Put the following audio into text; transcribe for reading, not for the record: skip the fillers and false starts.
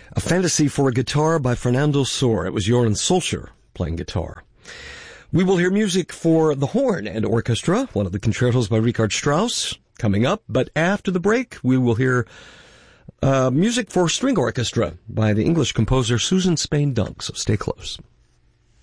A Fantasy for a Guitar by Fernando Sor. It was Joran Solskjaer playing guitar. We will hear music for the horn and orchestra, one of the concertos by Richard Strauss, coming up. But after the break, we will hear music for string orchestra by the English composer Susan Spain Dunk. So stay close.